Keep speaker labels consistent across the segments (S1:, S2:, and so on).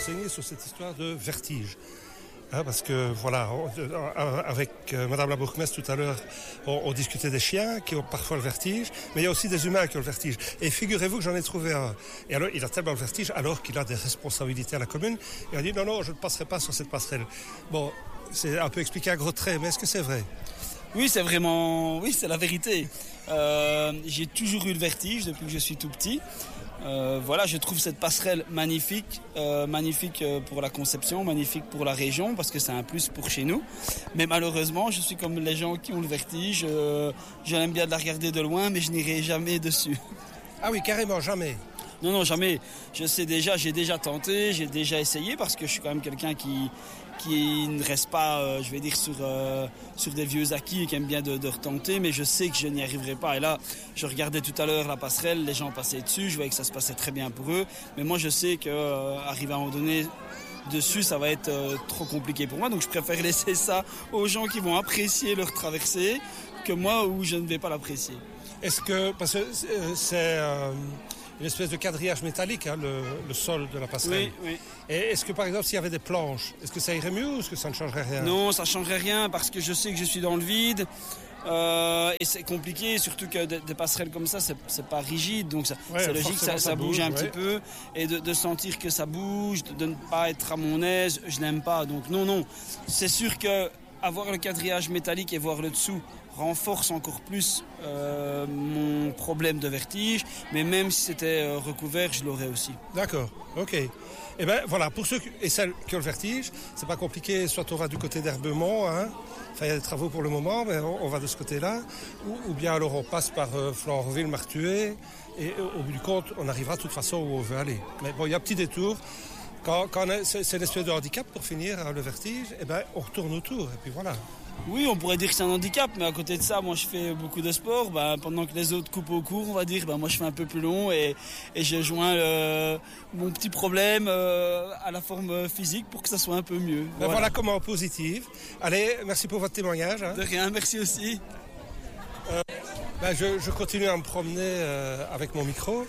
S1: renseigner sur cette histoire de vertige. Parce que voilà, avec Madame la bourgmestre tout à l'heure, on discutait des chiens qui ont parfois le vertige, mais il y a aussi des humains qui ont le vertige. Et figurez-vous que j'en ai trouvé un. Et alors, il a tellement le vertige, alors qu'il a des responsabilités à la commune. Il a dit non, je ne passerai pas sur cette passerelle. Bon, c'est un peu expliqué à gros traits, mais est-ce que c'est vrai ?
S2: Oui, c'est la vérité. J'ai toujours eu le vertige depuis que je suis tout petit. Je trouve cette passerelle magnifique pour la conception, magnifique pour la région, parce que c'est un plus pour chez nous. Mais malheureusement, je suis comme les gens qui ont le vertige. J'aime bien de la regarder de loin, mais je n'irai jamais dessus.
S1: Ah oui, carrément, jamais.
S2: Non, jamais. J'ai déjà tenté, j'ai déjà essayé, parce que je suis quand même quelqu'un qui ne reste pas, sur des vieux acquis et qui aime bien de retenter, mais je sais que je n'y arriverai pas. Et là, je regardais tout à l'heure la passerelle, les gens passaient dessus, je voyais que ça se passait très bien pour eux, mais moi je sais qu'arriver à un moment donné dessus, ça va être trop compliqué pour moi, donc je préfère laisser ça aux gens qui vont apprécier leur traversée que moi où je ne vais pas l'apprécier.
S1: Est-ce que, parce que c'est une espèce de quadrillage métallique, le sol de la passerelle.
S2: Oui.
S1: Et est-ce que par exemple s'il y avait des planches, est-ce que ça irait mieux ou est-ce que ça ne changerait rien ?
S2: Non, ça ne changerait rien parce que je sais que je suis dans le vide. Et c'est compliqué, surtout que des passerelles comme ça, c'est pas rigide, donc c'est logique, ça bouge un petit peu, et de sentir que ça bouge, de ne pas être à mon aise, je n'aime pas. Donc non, c'est sûr que avoir le quadrillage métallique et voir le dessous renforce encore plus mon problème de vertige, mais même si c'était recouvert, je l'aurais aussi.
S1: D'accord, ok. Et bien voilà, pour ceux et celles qui ont le vertige, c'est pas compliqué, soit on va du côté d'Herbemont, enfin il y a des travaux pour le moment, mais on va de ce côté-là, ou bien alors on passe par Florenville, Martuet, et au bout du compte, on arrivera de toute façon où on veut aller. Mais bon, il y a un petit détour. Quand c'est l'espèce de handicap pour finir, le vertige, et ben on retourne autour, et puis voilà.
S2: Oui, on pourrait dire que c'est un handicap, mais à côté de ça, moi je fais beaucoup de sport. Pendant que les autres coupent au court, on va dire, moi je fais un peu plus long et je joins mon petit problème à la forme physique pour que ça soit un peu mieux.
S1: Voilà comment positive. Allez, merci pour votre témoignage.
S2: De rien, merci aussi.
S1: Je continue à me promener avec mon micro.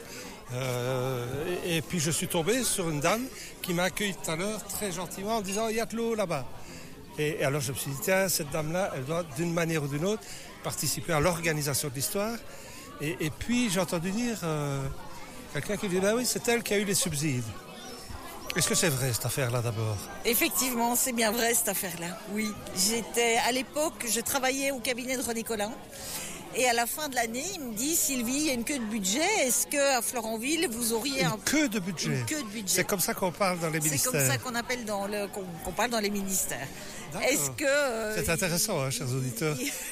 S1: Et puis je suis tombé sur une dame qui m'a accueilli tout à l'heure très gentiment en disant « il y a de l'eau là-bas ». Et alors je me suis dit, tiens, cette dame-là, elle doit d'une manière ou d'une autre participer à l'organisation de l'histoire. Et puis j'ai entendu dire quelqu'un qui dit, oui, c'est elle qui a eu les subsides. Est-ce que c'est vrai cette affaire-là d'abord ?
S3: Effectivement, c'est bien vrai cette affaire-là, oui. À l'époque, je travaillais au cabinet de René Collin. Et à la fin de l'année, il me dit, Sylvie, il y a une queue de budget. Est-ce qu'à Florenville, vous auriez
S1: une queue de budget.
S3: Une queue de budget.
S1: C'est comme ça qu'on parle dans les ministères.
S3: C'est comme ça qu'on appelle qu'on parle dans les ministères.
S1: D'accord.
S3: Est-ce que
S1: c'est intéressant, chers auditeurs.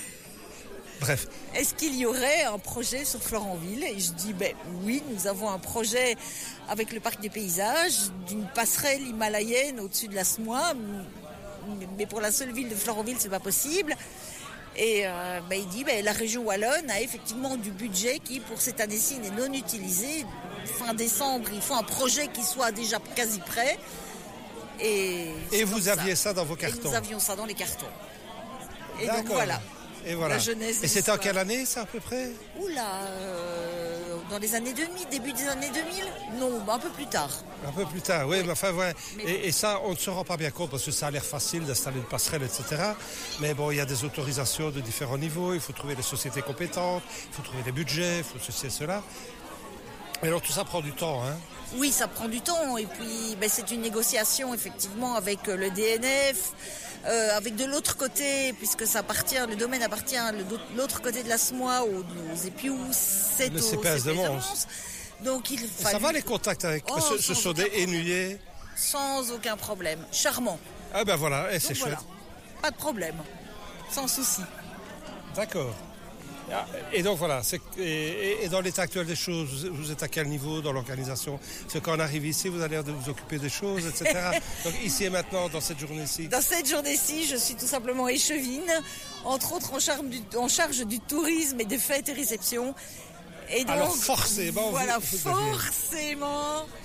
S1: Bref.
S3: Est-ce qu'il y aurait un projet sur Florenville ? Et je dis, oui, nous avons un projet avec le parc des paysages d'une passerelle himalayenne au-dessus de la Smois, mais pour la seule ville de Florenville, c'est pas possible. Et il dit, la région wallonne a effectivement du budget qui, pour cette année-ci, n'est non utilisé. Fin décembre, il faut un projet qui soit déjà quasi prêt. Et
S1: vous aviez ça dans vos cartons ?
S3: Et nous avions ça dans les cartons. Et
S1: d'accord.
S3: Donc voilà.
S1: Et voilà.
S3: La jeunesse.
S1: Et c'était en quelle année, ça, à peu près ?
S3: Dans les années 2000, début des années 2000 ? Non, un peu plus tard.
S1: Un peu plus tard, oui. Mais enfin, ouais. Et ça, on ne se rend pas bien compte parce que ça a l'air facile d'installer une passerelle, etc. Mais bon, il y a des autorisations de différents niveaux. Il faut trouver des sociétés compétentes, il faut trouver des budgets, il faut ceci et cela. Et alors, tout ça prend du temps, hein ?
S3: Oui, ça prend du temps. Et puis, c'est une négociation, effectivement, avec le DNF. Avec de l'autre côté, puisque le domaine appartient de l'autre côté de la Smois, aux épious, c'est
S1: le
S3: au
S1: CPS de Mons.
S3: Donc
S1: ça va les contacts avec ce sont des Énuyers ?
S3: Sans aucun problème. Charmant.
S1: Ah ben voilà, c'est
S3: donc,
S1: chouette.
S3: Voilà. Pas de problème. Sans souci.
S1: D'accord. Et donc voilà, et dans l'état actuel des choses, vous êtes à quel niveau dans l'organisation ? Parce que quand on arrive ici, vous allez vous occuper des choses, etc. Donc ici et maintenant, dans cette journée-ci ?
S3: Dans cette journée-ci, je suis tout simplement échevine, entre autres en charge du tourisme et des fêtes et réceptions. Et donc,
S1: alors forcément,
S3: voilà, forcément,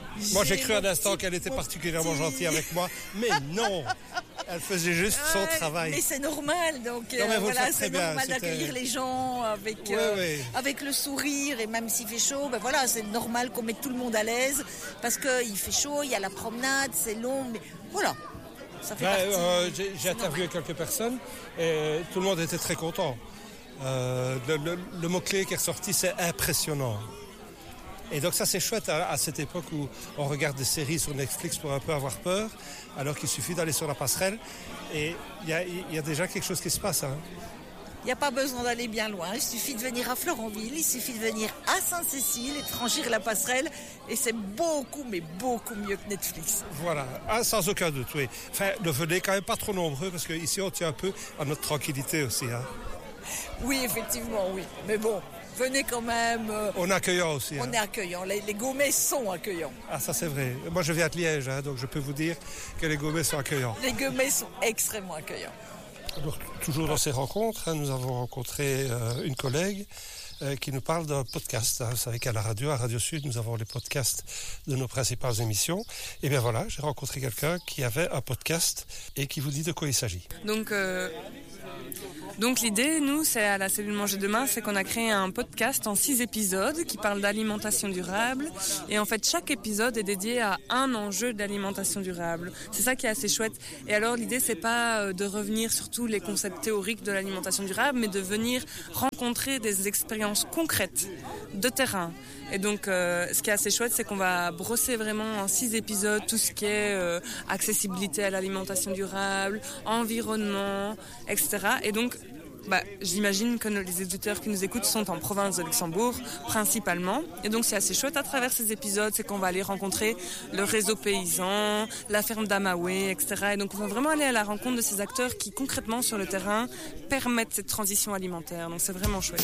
S1: Moi, j'ai cru un instant qu'elle était particulièrement gentille avec moi, mais non. Elle faisait juste son travail.
S3: Mais c'est normal, donc c'est normal d'accueillir les gens avec le sourire, et même s'il fait chaud, c'est normal qu'on mette tout le monde à l'aise, parce qu'il fait chaud, il y a la promenade, c'est long, mais voilà, ça fait partie.
S1: J'ai interviewé quelques personnes et tout le monde était très content. Le mot-clé qui est ressorti, c'est impressionnant. Et donc ça c'est chouette à cette époque où on regarde des séries sur Netflix pour un peu avoir peur, alors qu'il suffit d'aller sur la passerelle et il y a déjà quelque chose qui se passe.
S3: Il n'y a pas besoin d'aller bien loin, il suffit de venir à Florenville, il suffit de venir à Sainte-Cécile et de franchir la passerelle, et c'est beaucoup, mais beaucoup mieux que Netflix.
S1: Voilà, sans aucun doute, oui. Enfin, ne venez quand même pas trop nombreux, parce qu'ici on tient un peu à notre tranquillité aussi.
S3: Oui, effectivement, oui. Mais bon, venez quand même.
S1: On est accueillant aussi.
S3: On est accueillant. Les Gaumais sont accueillants.
S1: Ah, ça c'est vrai. Moi je viens de Liège, donc je peux vous dire que les Gaumais sont accueillants.
S3: Les Gaumais sont extrêmement accueillants.
S1: Alors, toujours dans ces rencontres, nous avons rencontré une collègue qui nous parle d'un podcast. Vous savez qu'à la radio, à Radio Sud, nous avons les podcasts de nos principales émissions. Et bien voilà, j'ai rencontré quelqu'un qui avait un podcast et qui vous dit de quoi il s'agit.
S4: Donc l'idée, nous, c'est à la Cellule Manger Demain, c'est qu'on a créé un podcast en 6 épisodes qui parle d'alimentation durable. Et en fait, chaque épisode est dédié à un enjeu d'alimentation durable. C'est ça qui est assez chouette. Et alors, l'idée, c'est pas de revenir sur tous les concepts théoriques de l'alimentation durable, mais de venir rencontrer des expériences concrètes de terrain. Et donc, ce qui est assez chouette, c'est qu'on va brosser vraiment en 6 épisodes tout ce qui est accessibilité à l'alimentation durable, environnement, etc. Et donc, j'imagine que les éditeurs qui nous écoutent sont en province de Luxembourg, principalement. Et donc, c'est assez chouette à travers ces épisodes, c'est qu'on va aller rencontrer le réseau paysan, la ferme d'Amaoué, etc. Et donc, on va vraiment aller à la rencontre de ces acteurs qui, concrètement, sur le terrain, permettent cette transition alimentaire. Donc, c'est vraiment chouette.